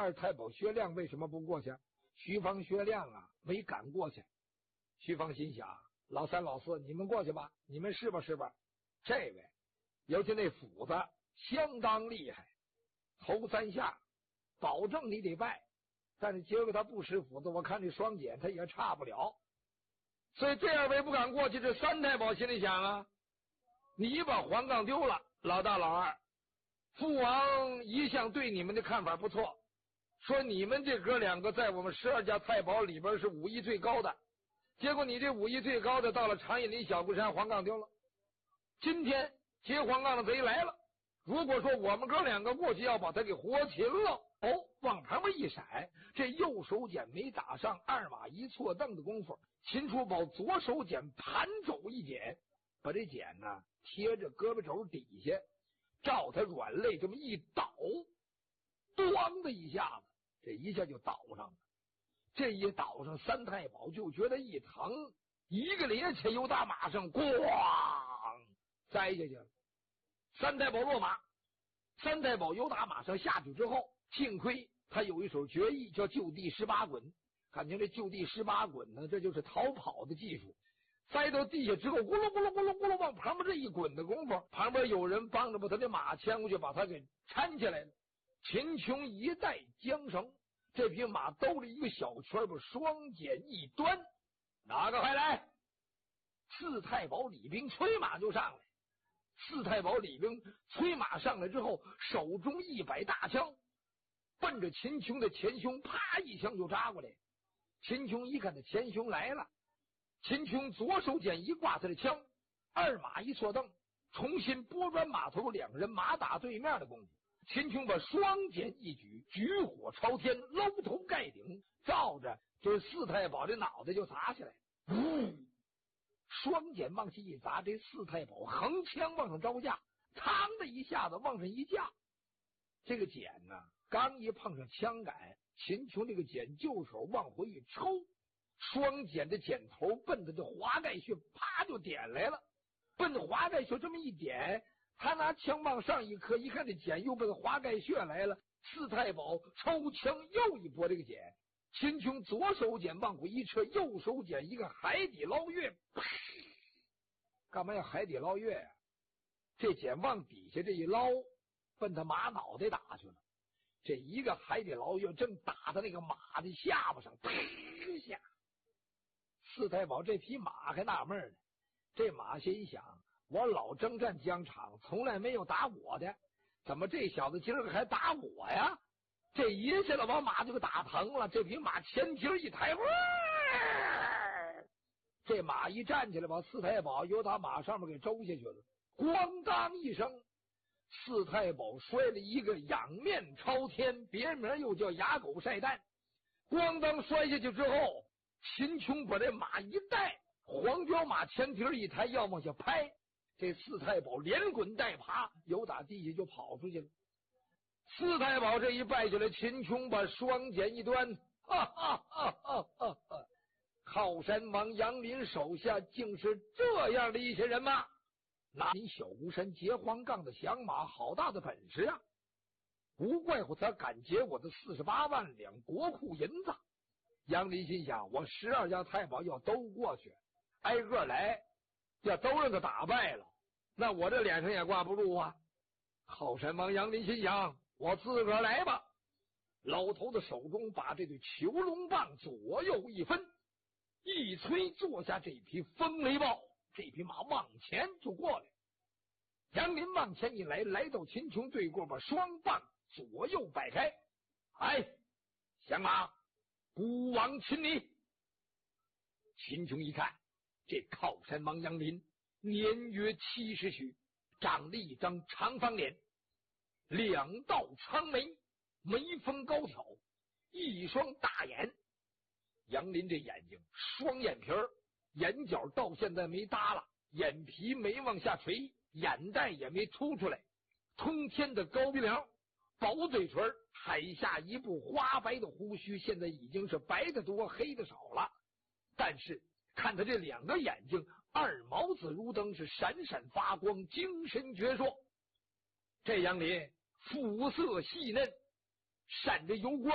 二太保薛亮为什么不过去？徐芳、薛亮啊，没敢过去。徐芳心想，老三老四你们过去吧，你们试吧试吧。这位尤其那斧子相当厉害，头三下保证你得败，但是结果他不使斧子，我看这双锏他也差不了。所以这二位不敢过去，这三太保心里想啊，你把黄杠丢了，老大老二，父王一向对你们的看法不错，说你们这哥两个在我们12家太保里边是武艺最高的，结果你这武艺最高的到了长野林小固山，黄杠丢了。今天劫黄杠的贼来了，如果说我们哥两个过去要把他给活擒了，往旁边一闪，这右手锏没打上，二马一错蹬的功夫，秦楚宝左手锏盘肘一剪，把这锏呢贴着胳膊肘底下，照他软肋这么一倒，咣的一下子，这一下就倒上了。这一倒上，三太保就觉得一疼，一个趔趄由打马上，咣栽下去了。三太保落马，三太保由打马上下去之后，幸亏他有一手绝艺叫就地18滚。感情这就地18滚呢，这就是逃跑的技术。栽到地下之后，咕噜咕噜咕噜咕噜往旁边这一滚的功夫，旁边有人帮着把他的马牵过去，把他给搀起来了。秦琼一带缰绳，这匹马兜了一个小圈，把双锏一端，哪个快来？四太保李冰催马就上来。四太保李冰催马上来之后，手中一摆大枪，奔着秦琼的前胸啪一枪就扎过来。秦琼一看他前胸来了，秦琼左手锏一挂他的枪，二马一错蹬，重新拨转马头，两人马打对面的功夫，秦琼把双锏一举，举火朝天，搂头盖顶，照着这四太保的脑袋就砸下来。双锏往起一砸，这四太保横枪往上招架，嘡的一下子往上一架，这个锏呢刚一碰上枪杆，秦琼这个锏就手往回一抽，双锏的锏头奔着这华盖穴啪就点来了。奔着华盖穴这么一点，他拿枪往上一磕，一看这锏又奔华盖穴来了，四太保抽枪又一拨这个锏，秦琼左手锏往回一撤，右手锏一个海底捞月，干嘛要海底捞月呀？这锏往底下这一捞，奔他马脑袋打去了。这一个海底捞月正打到那个马的下巴上，啪一下。四太保这匹马还纳闷呢，这马心想，我老征战疆场，从来没有打我的，怎么这小子今儿个还打我呀？这一下子把马就给打疼了，这匹马前蹄一抬，这马一站起来，把四太保由打马上面给周下去了，咣当一声，四太保摔了一个仰面朝天，别名又叫哑狗晒蛋。咣当摔下去之后，秦琼把这马一带，黄骠马前蹄一抬要往下拍，这四太保连滚带爬由打地下就跑出去了。四太保这一败下来，秦琼把双锏一端，哈哈哈哈哈哈！靠山王杨林手下竟是这样的一些人吗？那你小孤山劫黄杠的降马，好大的本事啊！不怪乎他敢劫我的48万两国库银子。杨林心想，我12家太保要都过去，挨个来，要都让他打败了，那我这脸上也挂不住啊！靠山王杨林心想，我自个儿来吧。老头子手中把这对囚龙棒左右一分，一催坐下这匹风雷豹，这匹马往前就过来。杨林往前一来，来到秦琼对过，把双棒左右摆开，哎，降马，孤王擒你。秦琼一看，这靠山王杨林年约70许，长了一张长方脸，两道长眉，眉峰高挑，一双大眼。杨林这眼睛双眼皮儿，眼角到现在没耷拉，眼皮没往下垂，眼袋也没凸出来，通天的高鼻梁，薄嘴唇，海下一部花白的胡须，现在已经是白的多黑的少了。但是看他这两个眼睛，二毛子如灯，是闪闪发光，精神矍铄。这杨林肤色细嫩，闪着油光，